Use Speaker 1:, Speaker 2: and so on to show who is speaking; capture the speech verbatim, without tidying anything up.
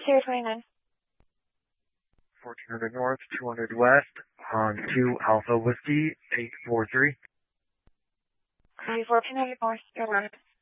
Speaker 1: Sierra twenty-nine.
Speaker 2: fourteen hundred north, two hundred west, on two Alpha Whiskey, eight four three.
Speaker 1: fourteen hundred north, you're on.